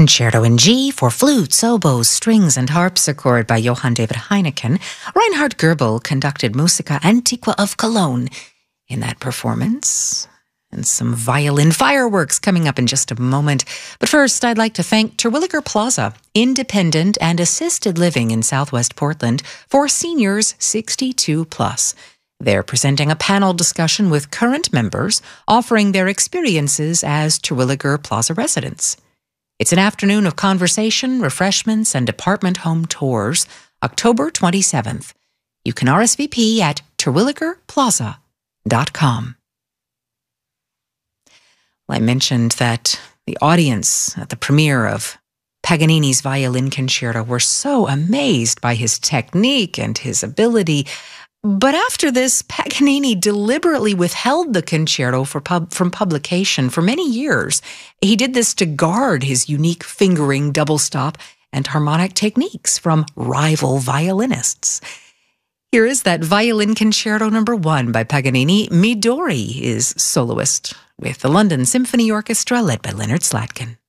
Concerto in G for flutes, oboes, strings, and harpsichord by Johann David Heineken. Reinhard Goebel conducted Musica Antiqua of Cologne in that performance. And some violin fireworks coming up in just a moment. But first, I'd like to thank Terwilliger Plaza, independent and assisted living in Southwest Portland for seniors 62 plus. They're presenting a panel discussion with current members, offering their experiences as Terwilliger Plaza residents. It's an afternoon of conversation, refreshments, and apartment home tours, October 27th. You can RSVP at terwilligerplaza.com. Well, I mentioned that the audience at the premiere of Paganini's Violin Concerto were so amazed by his technique and his ability. But after this, Paganini deliberately withheld the concerto from publication for many years. He did this to guard his unique fingering, double stop, and harmonic techniques from rival violinists. Here is that Violin Concerto No. 1 by Paganini. Midori is soloist with the London Symphony Orchestra led by Leonard Slatkin.